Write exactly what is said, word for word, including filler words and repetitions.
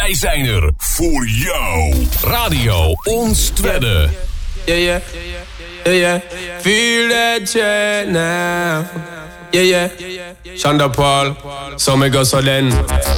Wij zijn er voor jou. Radio Ons Tweede. Yeah, yeah, yeah, yeah. Feel that jet now. Yeah, yeah. Shonda Paul, so me go so then.